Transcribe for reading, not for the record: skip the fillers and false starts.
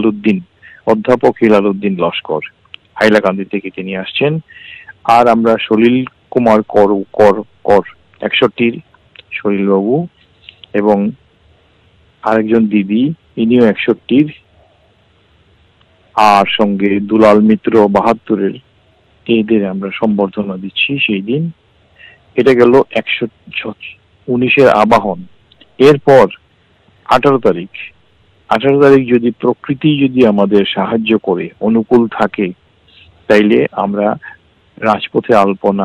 উদ্দিন, অধ্যাপক হিলাল উদ্দিন লস্কর, হাইলাকান্দি থেকে তিনি আসছেন। আর আমরা সলিল কুমার কর কর কর 61 সলিল বাবু, এবং আরেকজন দিদি, ইনিও 61, আর সঙ্গে দুলাল মিত্র 72-এর, এদের আমরা সম্বর্ধনা দিচ্ছি সেই দিন। এটা গেল 119-এর আবাহন। এরপর 18 তারিখ, যদি প্রকৃতি যদি আমাদের সাহায্য করে, অনুকূল থাকে, তাইলে আমরা রাজপথে আলপনা